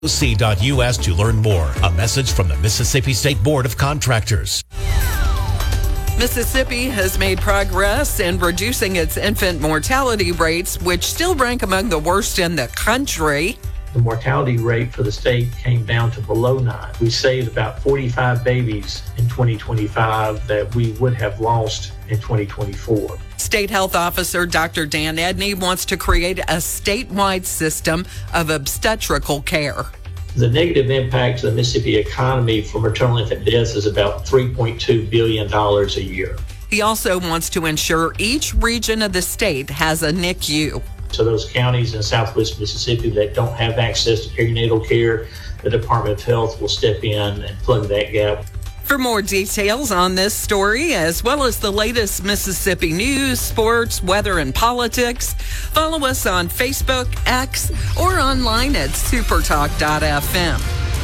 C.us to learn more. A message from the Mississippi State Board of Contractors. Mississippi has made progress in reducing its infant mortality rates, which still rank among the worst in the country. The mortality rate for the state came down to below 9. We saved about 45 babies in 2025 that we would have lost in 2024. State Health Officer Dr. Dan Edney wants to create a statewide system of obstetrical care. The negative impact to the Mississippi economy from maternal infant deaths is about $3.2 billion a year. He also wants to ensure each region of the state has a NICU. So those counties in southwest Mississippi that don't have access to perinatal care, the Department of Health will step in and plug that gap. For more details on this story, as well as the latest Mississippi news, sports, weather, and politics, follow us on Facebook, X, or online at supertalk.fm.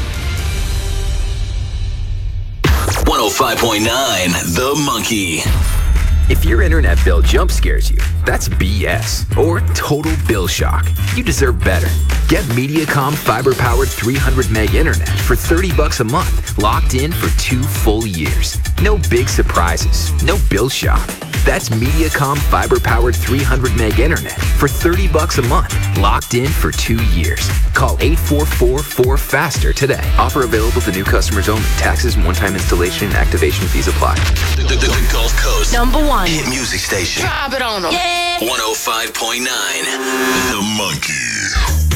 105.9 The Monkey. If your internet bill jump scares you, that's BS or total bill shock. You deserve better. Get Mediacom fiber-powered 300 meg internet for $30 a month, locked in for 2 full years. No big surprises, no bill shock. That's Mediacom fiber-powered 300 meg internet for $30 a month, locked in for 2 years. Call 844-4FASTER today. Offer available to new customers only. Taxes and one-time installation and activation fees apply. The Gulf Coast #1 hit music station. Drop it on them. Yeah. 105.9 The Monkey.